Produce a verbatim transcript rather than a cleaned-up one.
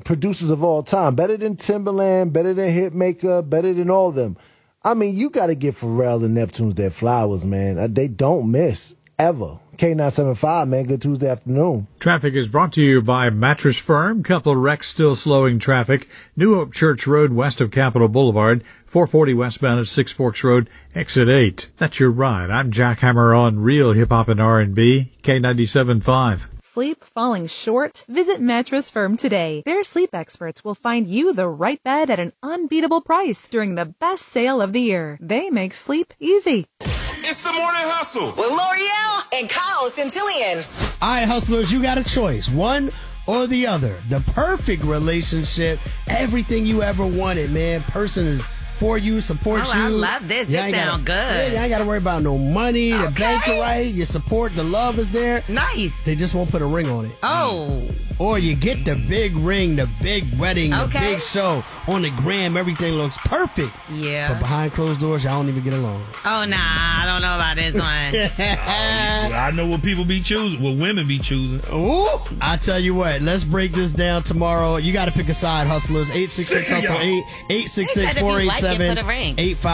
producers of all time. Better than Timberland, better than Hitmaker, better than all of them. I mean, you got to give Pharrell and Neptunes their flowers, man. Uh, They don't miss, ever. K nine seven five, man. Good Tuesday afternoon. Traffic is brought to you by Mattress Firm. Couple wrecks still slowing traffic. New Hope Church Road west of Capitol Boulevard. four forty westbound at Six Forks Road, exit eight. That's your ride. I'm Jack Hammer on Real Hip Hop and R and B, K ninety-seven point five. Sleep falling short? Visit Mattress Firm today. Their sleep experts will find you the right bed at an unbeatable price during the best sale of the year. They make sleep easy. It's the Morning Hustle with L'Oreal and Kyle Centillion. All right, hustlers, you got a choice. One or the other. The perfect relationship. Everything you ever wanted, man. Person is for you, supports oh, you. I love this. You This sounds good. Yeah, you ain't got to worry about no money. Okay. The bank is right. Your support, the love is there. Nice. They just won't put a ring on it. Oh. Or you get the big ring, the big wedding, the Okay. big show. On the gram, everything looks perfect. Yeah. But behind closed doors, y'all don't even get along. Oh, nah. I don't know about this one. I know what people be choosing, what women be choosing. Ooh, I tell you what, let's break this down tomorrow. You got to pick a side, hustlers. eight six six hustle eight eight six six four eight seven eight five